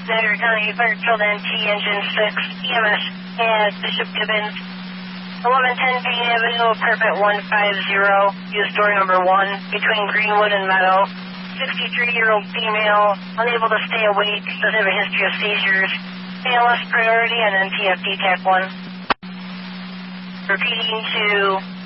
Niagara County Fire Patrol NT Engine 6, EMS at Bishop Gibbons, 1110 Payne Avenue, apartment 150, use door number 1, between Greenwood and Meadow. 63-year-old female, unable to stay awake, does have a history of seizures. ALS priority and NTFD TAC 1. Repeating to